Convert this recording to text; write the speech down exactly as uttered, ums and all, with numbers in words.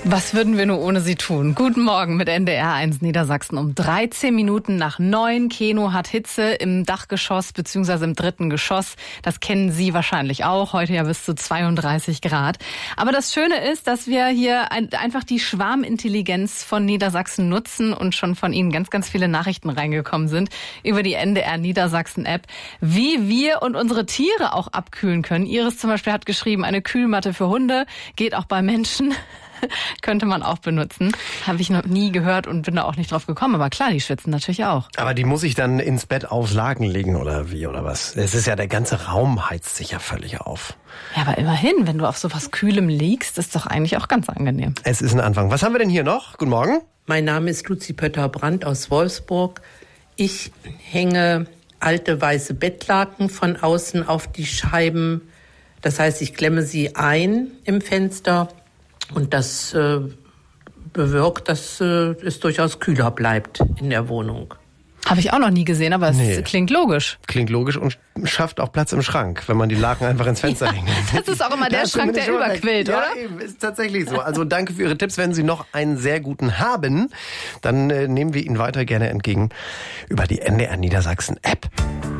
Was würden wir nur ohne sie tun? Guten Morgen mit N D R eins Niedersachsen um dreizehn Minuten nach neun. Keno hat Hitze im Dachgeschoss bzw. im dritten Geschoss. Das kennen Sie wahrscheinlich auch. Heute ja bis zu zweiunddreißig Grad. Aber das Schöne ist, dass wir hier ein, einfach die Schwarmintelligenz von Niedersachsen nutzen und schon von Ihnen ganz, ganz viele Nachrichten reingekommen sind über die N D R Niedersachsen App, wie wir und unsere Tiere auch abkühlen können. Iris zum Beispiel hat geschrieben, eine Kühlmatte für Hunde geht auch bei Menschen. Könnte man auch benutzen. Habe ich noch nie gehört und bin da auch nicht drauf gekommen. Aber klar, die schwitzen natürlich auch. Aber die muss ich dann ins Bett aufs Laken legen oder wie oder was? Es ist ja, der ganze Raum heizt sich ja völlig auf. Ja, aber immerhin, wenn du auf so was Kühlem liegst, ist doch eigentlich auch ganz angenehm. Es ist ein Anfang. Was haben wir denn hier noch? Guten Morgen. Mein Name ist Luzi Pötter-Brandt aus Wolfsburg. Ich hänge alte weiße Bettlaken von außen auf die Scheiben. Das heißt, ich klemme sie ein im Fenster. Und das äh, bewirkt, dass äh, es durchaus kühler bleibt in der Wohnung. Habe ich auch noch nie gesehen, aber es Nee. klingt logisch. Klingt logisch und schafft auch Platz im Schrank, wenn man die Laken einfach ins Fenster hängt. Das ist auch immer der Ja, Schrank, der zumindest schon überquillt, weg. oder? Ja, eben, ist tatsächlich so. Also danke für Ihre Tipps. Wenn Sie noch einen sehr guten haben, dann äh, nehmen wir ihn weiter gerne entgegen über die N D R Niedersachsen App.